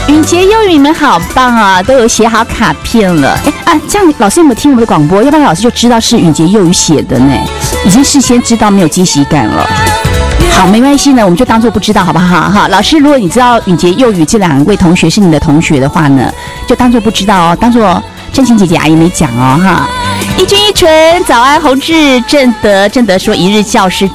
允洁幼语，你们好棒啊，都有写好卡片了。这样老师有没有听我们的广播？要不然老师就知道是允洁幼语写的呢，已经事先知道，没有惊喜感了。好，没关系呢，我们就当做不知道，好不好？哈，老师，如果你知道允洁幼语这2位同学是你的同学的话呢，就当做不知道哦，当做真情姐姐阿姨没讲哦，哈。一君一纯，早安，侯志正德说一日教师